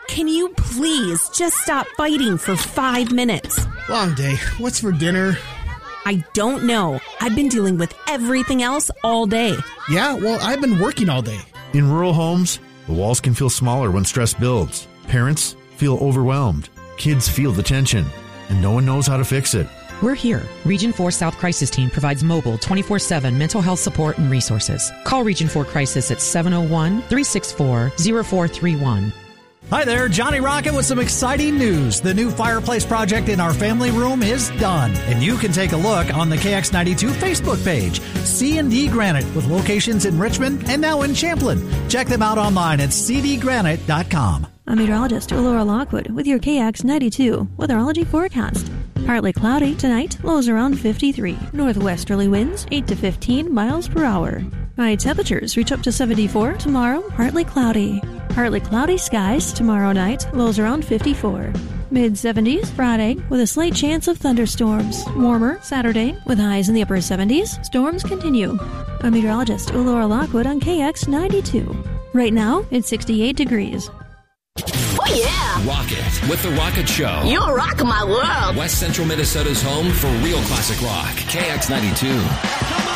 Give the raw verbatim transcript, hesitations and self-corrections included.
Can you please just stop fighting for five minutes? Long day. What's for dinner? I don't know. I've been dealing with everything else all day. Yeah, well, I've been working all day. In rural homes, the walls can feel smaller when stress builds. Parents feel overwhelmed. Kids feel the tension, and no one knows how to fix it. We're here. Region four South Crisis Team provides mobile twenty-four seven mental health support and resources. Call Region four Crisis at seven oh one, three six four, oh four three one. Hi there, Johnny Rocket with some exciting news. The new fireplace project in our family room is done, and you can take a look on the K X ninety-two Facebook page. C and D Granite with locations in Richmond and now in Champlin. Check them out online at c d granite dot com. I'm meteorologist Laura Lockwood with your K X ninety-two weatherology forecast. Partly cloudy tonight, lows around fifty-three. Northwesterly winds eight to fifteen miles per hour. High temperatures reach up to seventy-four tomorrow, partly cloudy. Partly cloudy skies tomorrow night, lows around fifty-four. mid-seventies Friday with a slight chance of thunderstorms. Warmer Saturday with highs in the upper seventies. Storms continue. I'm meteorologist Laura Lockwood on K X ninety-two. Right now, it's sixty-eight degrees. Oh, yeah. Rock it with The Rocket Show. You're rocking my world. West Central Minnesota's home for real classic rock. K X ninety-two.